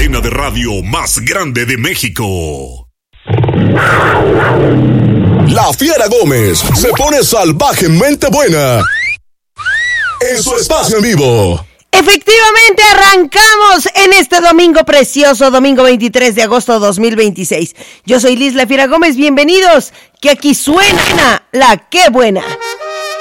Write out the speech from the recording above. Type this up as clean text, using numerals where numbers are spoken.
cadena de radio más grande de México. La Fiera Gómez se pone salvajemente buena en su espacio en vivo. Efectivamente, arrancamos en este domingo precioso, domingo 23 de agosto de 2026. Yo soy Liz La Fiera Gómez, bienvenidos, que aquí suena la Qué Buena.